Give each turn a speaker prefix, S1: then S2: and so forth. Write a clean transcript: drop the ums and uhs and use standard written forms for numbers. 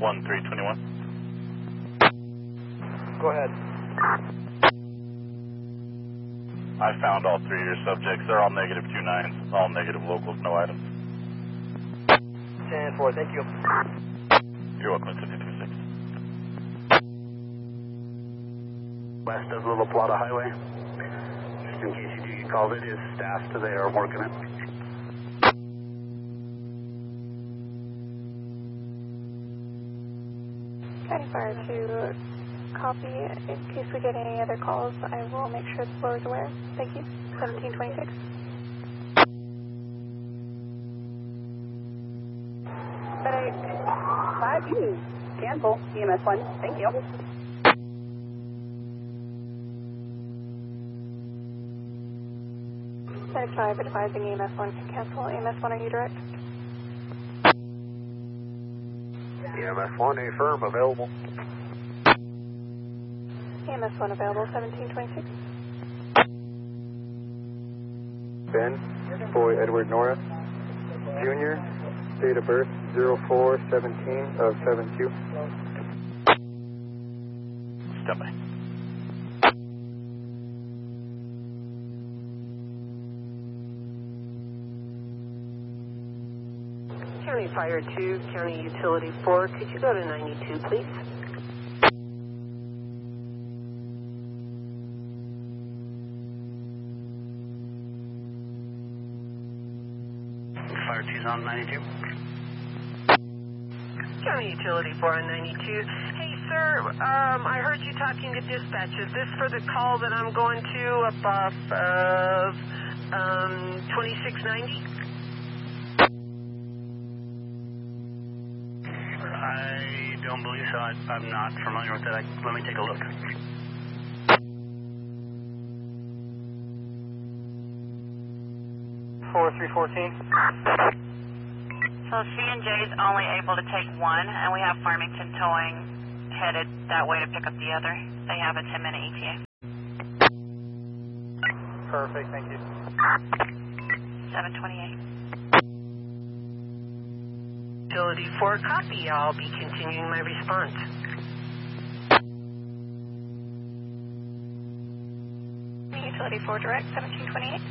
S1: 1321.
S2: Go ahead.
S1: I found all 3 of your subjects. They're all negative 29s, all negative locals, no items.
S2: 10-4, thank you.
S1: You're welcome, it's 226.
S3: West of Little Plata Highway. Just in case you do get called, it is staffed. They are working it.
S4: County Fire 2, copy. In case we get any other calls, I will make sure the floor is aware. Thank you. 1726.
S5: But 5, cancel. EMS 1, thank you.
S4: Medic 5 advising EMS 1 can cancel. EMS 1, are you direct?
S3: EMS 1, a firm available.
S4: EMS 1 available, 1726.
S2: Ben, boy Edward Nora, Jr., date of birth 04/17 of 72.
S1: Stand by.
S6: County Fire 2, County Utility 4, could you go to 92, please?
S3: Fire 2's on 92.
S6: County Utility 4 on 92. Hey, sir, I heard you talking to dispatch. Is this for the call that I'm going to up off of 2690?
S3: I don't believe so. I'm not familiar with that. Let me take a look.
S7: So C&J's only able to take one, and we have Farmington Towing headed that way to pick up the other. They have a 10-minute ETA.
S2: Perfect, thank you.
S7: 728.
S6: Utility 4, copy. I'll be continuing my response.
S4: Utility 4 direct, 1728.